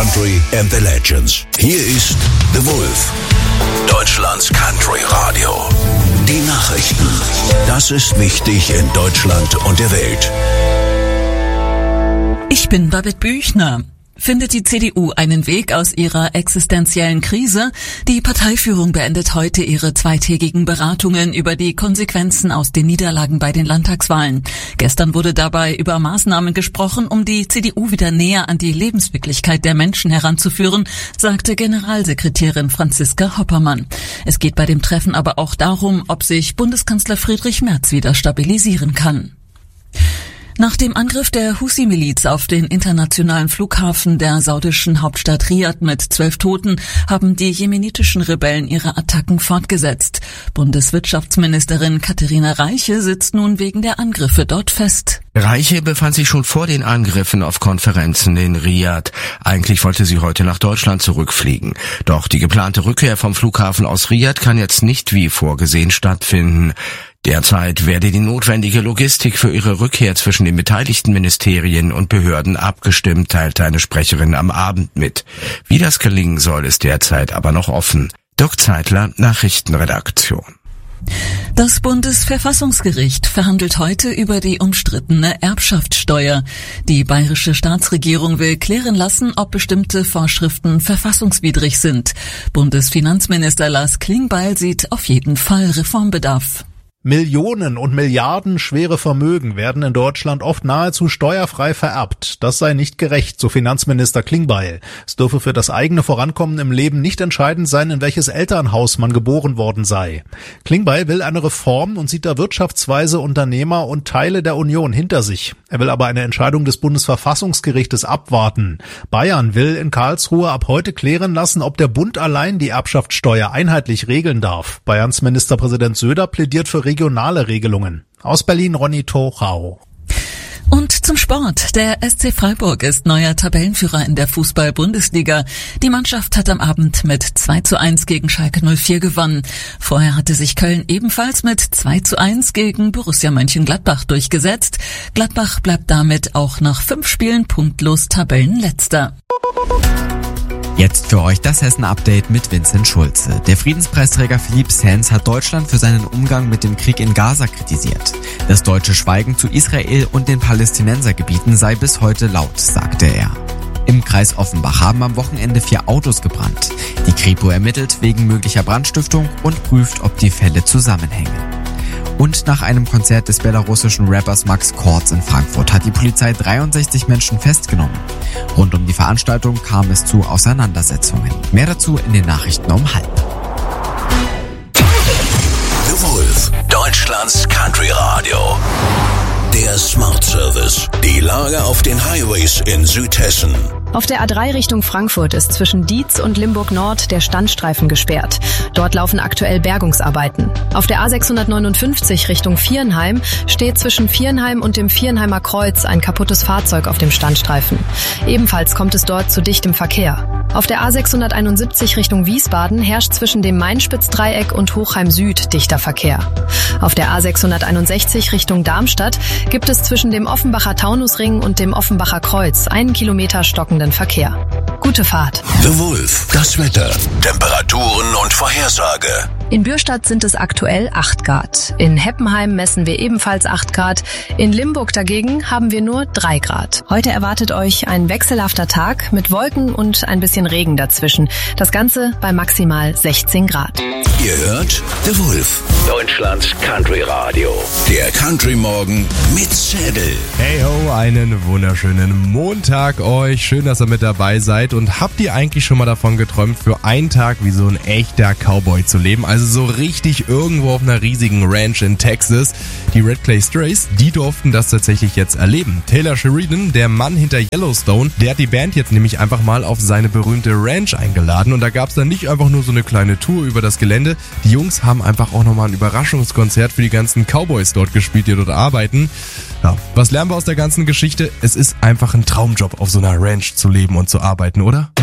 Country and the Legends. Hier ist The Wolf. Deutschlands Country Radio. Die Nachrichten. Das ist wichtig in Deutschland und der Welt. Ich bin Babette Büchner. Findet die CDU einen Weg aus ihrer existenziellen Krise? Die Parteiführung beendet heute ihre zweitägigen Beratungen über die Konsequenzen aus den Niederlagen bei den Landtagswahlen. Gestern wurde dabei über Maßnahmen gesprochen, um die CDU wieder näher an die Lebenswirklichkeit der Menschen heranzuführen, sagte Generalsekretärin Franziska Hoppermann. Es geht bei dem Treffen aber auch darum, ob sich Bundeskanzler Friedrich Merz wieder stabilisieren kann. Nach dem Angriff der Husi-Miliz auf den internationalen Flughafen der saudischen Hauptstadt Riad mit 12 Toten haben die jemenitischen Rebellen ihre Attacken fortgesetzt. Bundeswirtschaftsministerin Katharina Reiche sitzt nun wegen der Angriffe dort fest. Reiche befand sich schon vor den Angriffen auf Konferenzen in Riad. Eigentlich wollte sie heute nach Deutschland zurückfliegen. Doch die geplante Rückkehr vom Flughafen aus Riad kann jetzt nicht wie vorgesehen stattfinden. Derzeit werde die notwendige Logistik für ihre Rückkehr zwischen den beteiligten Ministerien und Behörden abgestimmt, teilte eine Sprecherin am Abend mit. Wie das gelingen soll, ist derzeit aber noch offen. Dirk Zeitler, Nachrichtenredaktion. Das Bundesverfassungsgericht verhandelt heute über die umstrittene Erbschaftssteuer. Die bayerische Staatsregierung will klären lassen, ob bestimmte Vorschriften verfassungswidrig sind. Bundesfinanzminister Lars Klingbeil sieht auf jeden Fall Reformbedarf. Millionen und Milliarden schwere Vermögen werden in Deutschland oft nahezu steuerfrei vererbt. Das sei nicht gerecht, so Finanzminister Klingbeil. Es dürfe für das eigene Vorankommen im Leben nicht entscheidend sein, in welches Elternhaus man geboren worden sei. Klingbeil will eine Reform und sieht da wirtschaftsweise Unternehmer und Teile der Union hinter sich. Er will aber eine Entscheidung des Bundesverfassungsgerichtes abwarten. Bayern will in Karlsruhe ab heute klären lassen, ob der Bund allein die Erbschaftssteuer einheitlich regeln darf. Bayerns Ministerpräsident Söder plädiert für regionale Regelungen. Aus Berlin Ronny Tochau. Und zum Sport. Der SC Freiburg ist neuer Tabellenführer in der Fußball-Bundesliga. Die Mannschaft hat am Abend mit 2:1 gegen Schalke 04 gewonnen. Vorher hatte sich Köln ebenfalls mit 2:1 gegen Borussia Mönchengladbach durchgesetzt. Gladbach bleibt damit auch nach 5 Spielen punktlos Tabellenletzter. Jetzt für euch das Hessen-Update mit Vincent Schulze. Der Friedenspreisträger Philippe Sands hat Deutschland für seinen Umgang mit dem Krieg in Gaza kritisiert. Das deutsche Schweigen zu Israel und den Palästinensergebieten sei bis heute laut, sagte er. Im Kreis Offenbach haben am Wochenende 4 Autos gebrannt. Die Kripo ermittelt wegen möglicher Brandstiftung und prüft, ob die Fälle zusammenhängen. Und nach einem Konzert des belarussischen Rappers Max Kortz in Frankfurt hat die Polizei 63 Menschen festgenommen. Rund um die Veranstaltung kam es zu Auseinandersetzungen. Mehr dazu in den Nachrichten um 12:30. The Wolf, Deutschlands Country Radio. Der Smart Service. Die Lage auf den Highways in Südhessen. Auf der A3 Richtung Frankfurt ist zwischen Dietz und Limburg Nord der Standstreifen gesperrt. Dort laufen aktuell Bergungsarbeiten. Auf der A659 Richtung Viernheim steht zwischen Viernheim und dem Viernheimer Kreuz ein kaputtes Fahrzeug auf dem Standstreifen. Ebenfalls kommt es dort zu dichtem Verkehr. Auf der A671 Richtung Wiesbaden herrscht zwischen dem Mainspitzdreieck und Hochheim Süd dichter Verkehr. Auf der A661 Richtung Darmstadt gibt es zwischen dem Offenbacher Taunusring und dem Offenbacher Kreuz 1 Kilometer stockenden Verkehr. Gute Fahrt. The Wolf, das Wetter, Temperaturen und Vorhersage. In Bürstadt sind es aktuell 8 Grad. In Heppenheim messen wir ebenfalls 8 Grad. In Limburg dagegen haben wir nur 3 Grad. Heute erwartet euch ein wechselhafter Tag mit Wolken und ein bisschen Regen dazwischen. Das Ganze bei maximal 16 Grad. Ihr hört The Wolf, Deutschlands Country Radio. Der Country Morgen mit Zädel. Hey ho, einen wunderschönen Montag euch. Schön, dass ihr mit dabei seid. Und habt ihr eigentlich schon mal davon geträumt, für einen Tag wie so ein echter Cowboy zu leben? Also so richtig irgendwo auf einer riesigen Ranch in Texas. Die Red Clay Strays, die durften das tatsächlich jetzt erleben. Taylor Sheridan, der Mann hinter Yellowstone, der hat die Band jetzt nämlich einfach mal auf seine berühmte Ranch eingeladen. Und da gab's dann nicht einfach nur so eine kleine Tour über das Gelände. Die Jungs haben einfach auch nochmal ein Überraschungskonzert für die ganzen Cowboys dort gespielt, die dort arbeiten. Ja, was lernen wir aus der ganzen Geschichte? Es ist einfach ein Traumjob, auf so einer Ranch zu leben und zu arbeiten, oder?